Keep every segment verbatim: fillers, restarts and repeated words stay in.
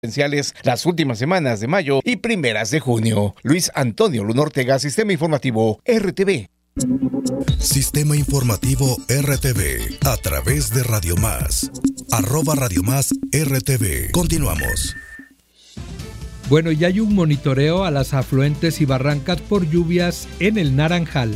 Potenciales las últimas semanas de mayo y primeras de junio. Luis Antonio Luna Ortega, Sistema Informativo R T V. Sistema Informativo R T V, a través de Radio Más, arroba Radio Más R T V. Continuamos. Bueno, ya hay un monitoreo a las afluentes y barrancas por lluvias en el Naranjal.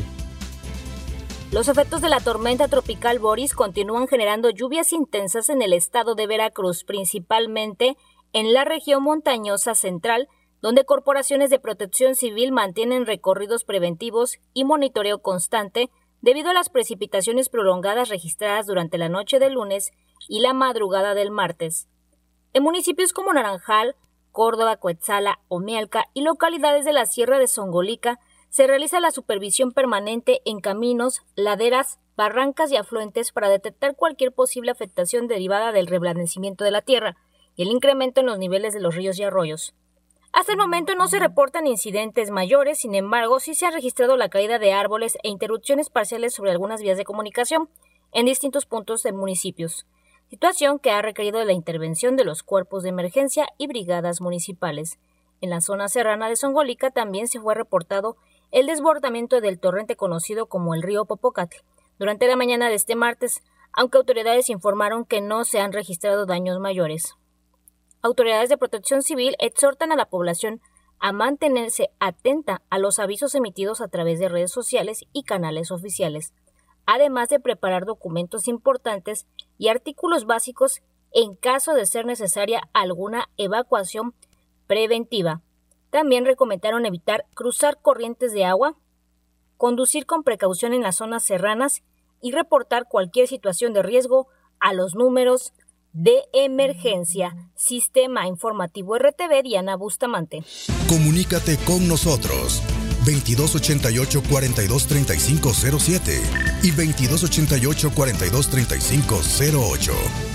Los efectos de la tormenta tropical Boris continúan generando lluvias intensas en el estado de Veracruz, principalmente en la región montañosa central, donde corporaciones de protección civil mantienen recorridos preventivos y monitoreo constante debido a las precipitaciones prolongadas registradas durante la noche del lunes y la madrugada del martes. En municipios como Naranjal, Córdoba, Coetzala, Omealca y localidades de la Sierra de Songolica se realiza la supervisión permanente en caminos, laderas, barrancas y afluentes para detectar cualquier posible afectación derivada del reblandecimiento de la tierra y el incremento en los niveles de los ríos y arroyos. Hasta el momento no se reportan incidentes mayores, sin embargo, sí se ha registrado la caída de árboles e interrupciones parciales sobre algunas vías de comunicación en distintos puntos de municipios, situación que ha requerido de la intervención de los cuerpos de emergencia y brigadas municipales. En la zona serrana de Songolica también se fue reportado el desbordamiento del torrente conocido como el río Popocatl durante la mañana de este martes, aunque autoridades informaron que no se han registrado daños mayores. Autoridades de protección civil exhortan a la población a mantenerse atenta a los avisos emitidos a través de redes sociales y canales oficiales, además de preparar documentos importantes y artículos básicos en caso de ser necesaria alguna evacuación preventiva. También recomendaron evitar cruzar corrientes de agua, conducir con precaución en las zonas serranas y reportar cualquier situación de riesgo a los números de emergencia. Sistema Informativo R T V, Diana Bustamante. Comunícate con nosotros veintidós ochenta y ocho, cuarenta y dos, treinta y cinco cero siete y veintidós ochenta y ocho, cuarenta y dos, treinta y cinco cero ocho.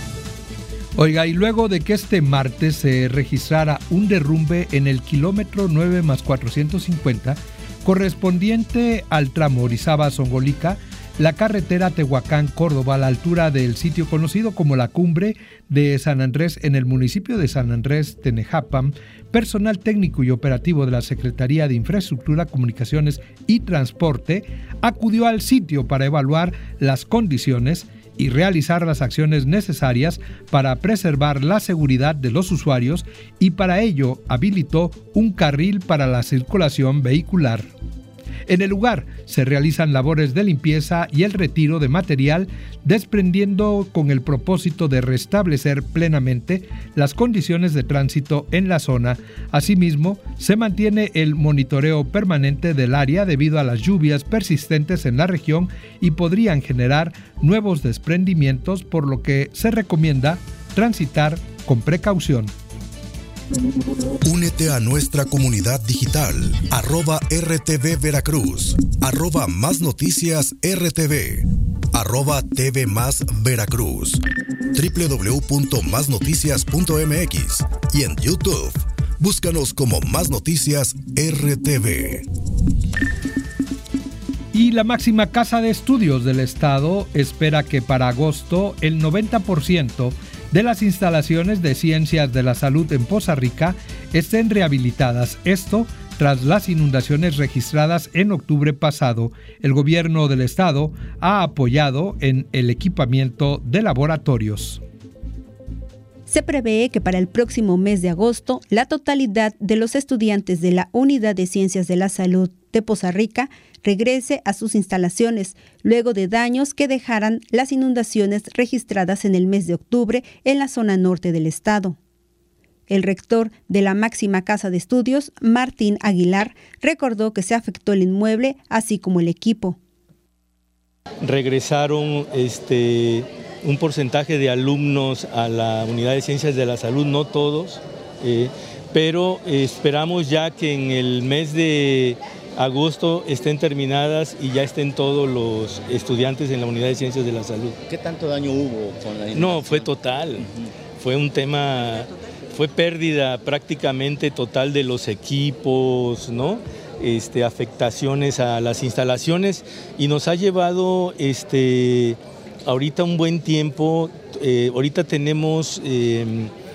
Oiga, y luego de que este martes se registrara un derrumbe en el kilómetro nueve más cuatrocientos cincuenta, correspondiente al tramo Orizaba-Songolica, la carretera Tehuacán-Córdoba, a la altura del sitio conocido como la Cumbre de San Andrés en el municipio de San Andrés Tenejapan, personal técnico y operativo de la Secretaría de Infraestructura, Comunicaciones y Transporte acudió al sitio para evaluar las condiciones y realizar las acciones necesarias para preservar la seguridad de los usuarios, y para ello habilitó un carril para la circulación vehicular. En el lugar se realizan labores de limpieza y el retiro de material, desprendiendo con el propósito de restablecer plenamente las condiciones de tránsito en la zona. Asimismo, se mantiene el monitoreo permanente del área debido a las lluvias persistentes en la región y podrían generar nuevos desprendimientos, por lo que se recomienda transitar con precaución. Únete a nuestra comunidad digital, arroba R T V Veracruz, arroba Más Noticias R T V, arroba T V Más Veracruz, doble u doble u doble u punto más noticias punto m x y en YouTube, búscanos como Más Noticias R T V. Y la máxima casa de estudios del estado espera que para agosto el noventa por ciento de las instalaciones de ciencias de la salud en Poza Rica estén rehabilitadas. Esto tras las inundaciones registradas en octubre pasado. El gobierno del estado ha apoyado en el equipamiento de laboratorios. Se prevé que para el próximo mes de agosto, la totalidad de los estudiantes de la Unidad de Ciencias de la Salud de Poza Rica regrese a sus instalaciones, luego de daños que dejaran las inundaciones registradas en el mes de octubre en la zona norte del estado. El rector de la máxima casa de estudios, Martín Aguilar, recordó que se afectó el inmueble, así como el equipo. Regresaron este, un porcentaje de alumnos a la Unidad de Ciencias de la Salud, no todos, eh, pero esperamos ya que en el mes de agosto estén terminadas y ya estén todos los estudiantes en la Unidad de Ciencias de la Salud. ¿Qué tanto daño hubo con la inundación? No, fue total. Uh-huh. Fue un tema, fue pérdida prácticamente total de los equipos, ¿no? Este, afectaciones a las instalaciones, y nos ha llevado este, ahorita un buen tiempo. Eh, ahorita tenemos eh,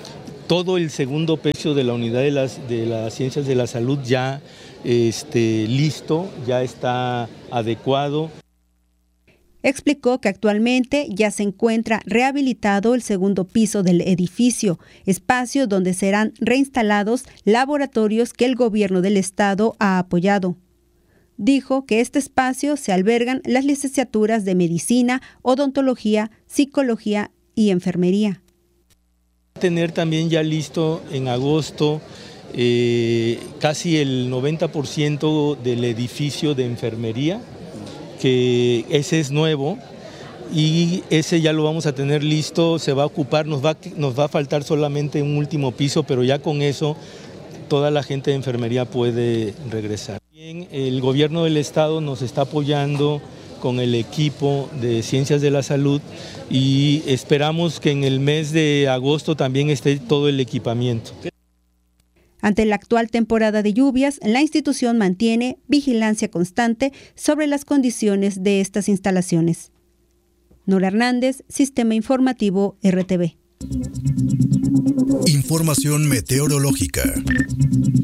todo el segundo piso de la unidad de las, de las ciencias de la salud ya este, listo, ya está adecuado. Explicó que actualmente ya se encuentra rehabilitado el segundo piso del edificio, espacio donde serán reinstalados laboratorios que el gobierno del estado ha apoyado. Dijo que este espacio se albergan las licenciaturas de medicina, odontología, psicología y enfermería. Tener también ya listo en agosto eh, casi el noventa por ciento del edificio de enfermería, que ese es nuevo y ese ya lo vamos a tener listo, se va a ocupar, nos va, nos va a faltar solamente un último piso, pero ya con eso toda la gente de enfermería puede regresar. Bien, el gobierno del estado nos está apoyando con el equipo de ciencias de la salud y esperamos que en el mes de agosto también esté todo el equipamiento. Ante la actual temporada de lluvias, la institución mantiene vigilancia constante sobre las condiciones de estas instalaciones. Nora Hernández, Sistema Informativo R T V. Información meteorológica.